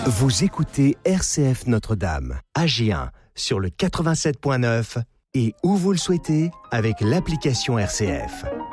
Vous écoutez RCF Notre-Dame, AG1 sur le 87.9 et où vous le souhaitez avec l'application RCF.